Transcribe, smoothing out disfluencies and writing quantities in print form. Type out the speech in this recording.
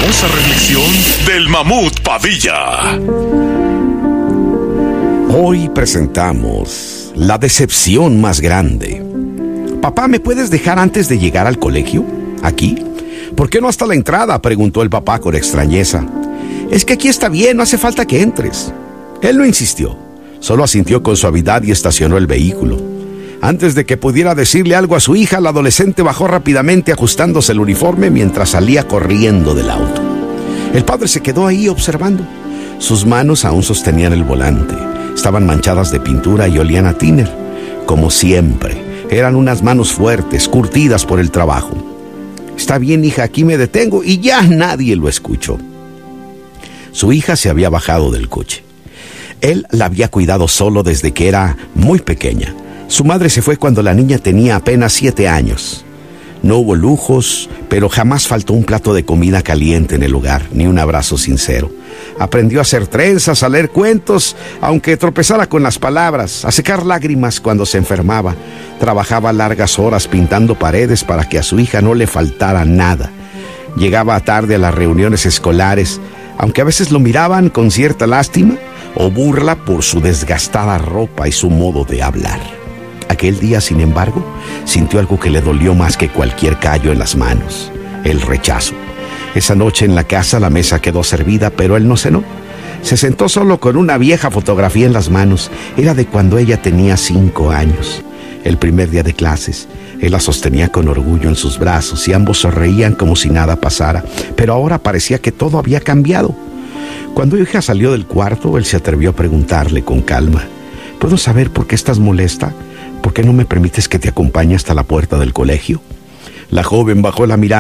hermosa reflexión del Mamut Padilla. Hoy presentamos la decepción más grande. Papá, ¿me puedes dejar antes de llegar al colegio? ¿Aquí? ¿Por qué no hasta la entrada?, preguntó el papá con extrañeza. Es que aquí está bien, no hace falta que entres. Él no insistió, solo asintió con suavidad y estacionó el vehículo. Antes de que pudiera decirle algo a su hija, la adolescente bajó rápidamente ajustándose el uniforme mientras salía corriendo del auto. El padre se quedó ahí observando. Sus manos aún sostenían el volante. Estaban manchadas de pintura y olían a tiner. Como siempre, eran unas manos fuertes, curtidas por el trabajo. Está bien, hija, aquí me detengo, y ya nadie lo escuchó. Su hija se había bajado del coche. Él la había cuidado solo desde que era muy pequeña. Su madre se fue cuando la niña tenía apenas 7 años. No hubo lujos, pero jamás faltó un plato de comida caliente en el hogar, ni un abrazo sincero. Aprendió a hacer trenzas, a leer cuentos, aunque tropezara con las palabras, a secar lágrimas cuando se enfermaba. Trabajaba largas horas pintando paredes para que a su hija no le faltara nada. Llegaba tarde a las reuniones escolares, aunque a veces lo miraban con cierta lástima o burla por su desgastada ropa y su modo de hablar. Aquel día, sin embargo, sintió algo que le dolió más que cualquier callo en las manos: el rechazo. Esa noche en la casa la mesa quedó servida, pero él no cenó. Se sentó solo con una vieja fotografía en las manos. Era de cuando ella tenía 5 años. El primer día de clases, él la sostenía con orgullo en sus brazos y ambos sonreían como si nada pasara. Pero ahora parecía que todo había cambiado. Cuando hija salió del cuarto, él se atrevió a preguntarle con calma: ¿puedo saber por qué estás molesta? ¿Por qué no me permites que te acompañe hasta la puerta del colegio? La joven bajó la mirada